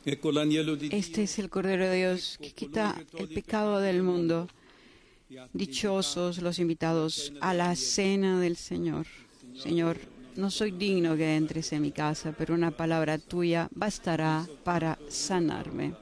Este es el Cordero de Dios que quita el pecado del mundo. Dichosos los invitados a la cena del Señor. Señor, no soy digno que entres en mi casa, pero una palabra tuya bastará para sanarme.